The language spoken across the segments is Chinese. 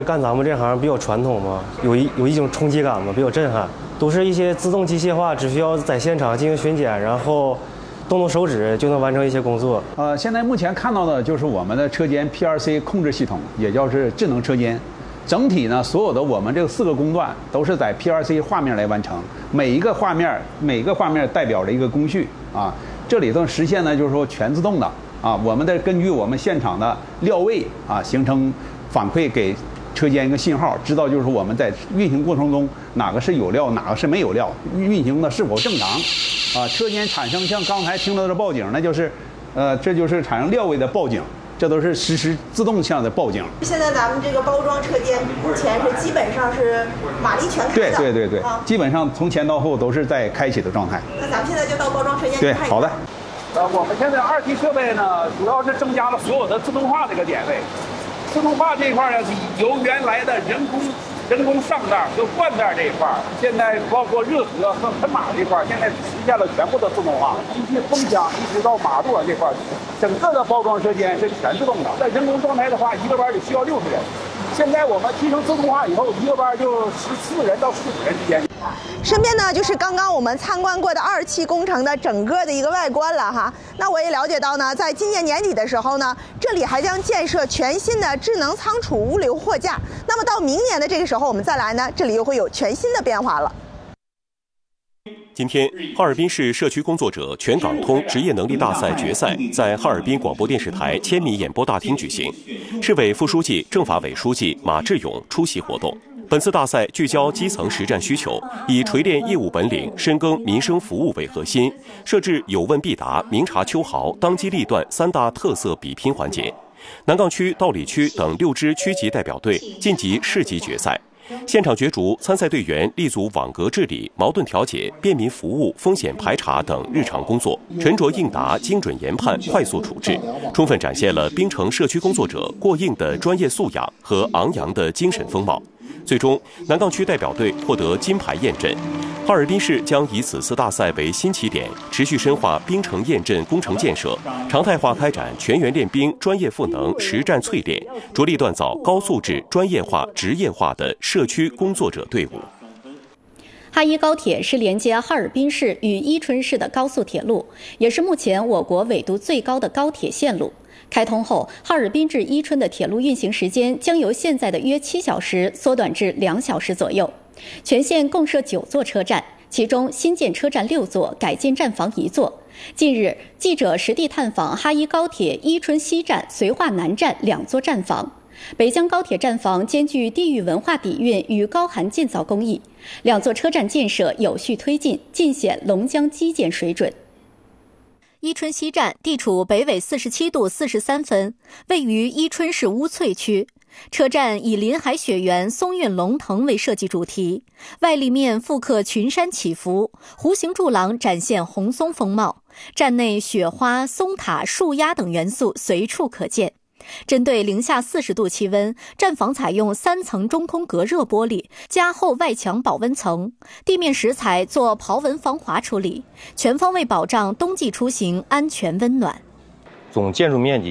干咱们这行比较传统嘛，有一种冲击感嘛，比较震撼。都是一些自动机械化，只需要在现场进行巡检，然后动手指就能完成一些工作。 现在目前看到的就是我们的车间 PLC 控制系统，也就是智能车间。整体呢，所有的我们这4个工段都是在 PLC 画面来完成，每一个画面代表着一个工序啊。这里头实现呢，就是说全自动的啊，我们根据我们现场的料位啊，形成反馈给车间一个信号，知道就是我们在运行过程中哪个是有料，哪个是没有料，运行的是否正常啊。车间产生像刚才听到的报警，那就是这就是产生料位的报警。这都是实时自动向的报警。 现在咱们这个包装车间目前是基本上是马力全开的。 对，基本上从前到后都是在开启的状态。 那咱们现在就到包装车间去看一下。对，好的。 我们现在2梯设备呢，主要是增加了所有的自动化这个点位。自动化这一块呢，由原来的人工上袋和换袋这一块，现在包括热河和喷码这一块，现在实现了全部的自动化。机器封箱一直到马垛这块，整个的包装车间是全自动的。在人工状态的话，一个班得需要60人。现在我们提升自动化以后，一个班就14人到15人之间。 身边呢就是刚刚我们参观过的2期工程的整个的一个外观了哈。那我也了解到呢，在今年年底的时候呢，这里还将建设全新的智能仓储物流货架。那么到明年的这个时候我们再来呢，这里又会有全新的变化了。 今天，哈尔滨市社区工作者全港通职业能力大赛决赛在哈尔滨广播电视台千米演播大厅举行，市委副书记、政法委书记马志勇出席活动。本次大赛聚焦基层实战需求，以锤炼业务本领、深耕民生服务为核心，设置有问必答、明察秋毫、当机立断3大特色比拼环节。南岗区、道里区等6支区级代表队晋级市级决赛。现场角逐，参赛队员立足网格治理、矛盾调解、便民服务、风险排查等日常工作，沉着应答、精准研判、快速处置，充分展现了滨城社区工作者过硬的专业素养和昂扬的精神风貌。最终，南岗区代表队获得金牌验证。哈尔滨市将以此次大赛为新起点，持续深化滨城验证工程建设，常态化开展全员练兵、专业赋能实战淬炼，着力锻造高素质、专业化、职业化的社区工作者队伍。 哈伊高铁是连接哈尔滨市与伊春市的高速铁路，也是目前我国纬度最高的高铁线路。开通后，哈尔滨至伊春的铁路运行时间将由现在的约7小时缩短至2小时左右。全线共设9座车站，其中新建车站6座，改建站房1座。近日，记者实地探访哈伊高铁伊春西站、绥化南站2座站房。北疆高铁站房兼具地域文化底蕴与高寒建造工艺，2座车站建设有序推进，尽显龙江基建水准。伊春西站地处北纬47度43分，位于伊春市乌翠区。车站以林海雪原、松韵龙腾为设计主题，外立面复刻群山起伏，弧形柱廊展现红松风貌。站内雪花、松塔、树丫等元素随处可见。针对零下40度气温，站房采用3层中空隔热玻璃，加厚外墙保温层，地面石材做刨纹防滑处理，全方位保障冬季出行安全温暖。 总建筑面积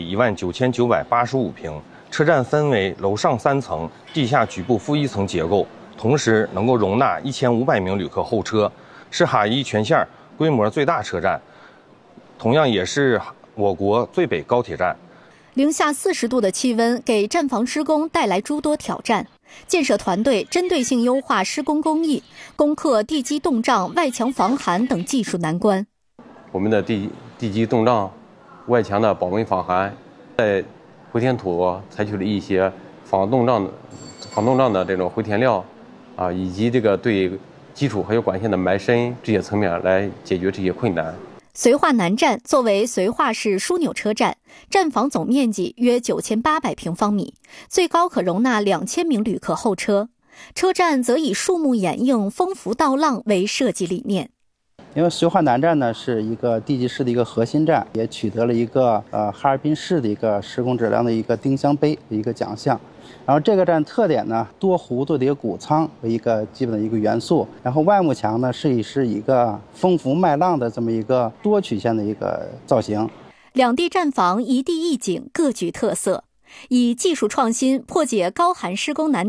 19985平，车站分为楼上3层、地下局部负1层结构，同时能够容纳1500名旅客候车，是哈伊全线规模最大车站，同样也是我国最北高铁站。 零下40度的气温给站房施工带来诸多挑战，建设团队针对性优化施工工艺，攻克地基冻胀、外墙防寒等技术难关。 我们的地基冻胀、外墙的保温防寒，在回填土采取了一些防冻胀的这种回填料啊，以及这个对基础还有管线的埋深这些层面来解决这些困难。 绥化南站作为绥化市枢纽车站，站房总面积约9800平方米，最高可容纳2000名旅客候车。车站则以树木掩映、风拂道浪为设计理念。 因为绥化南站呢是一个地级市的一个核心站，也取得了一个哈尔滨市的一个施工质量的一个丁香杯的一个奖项。然后这个站特点呢，多弧度的一个谷仓为一个基本的一个元素，然后外幕墙呢是一个风拂麦浪的这么一个多曲线的一个造型。 两地站房一地一景，各具特色。 以技术创新破解高寒施工难题。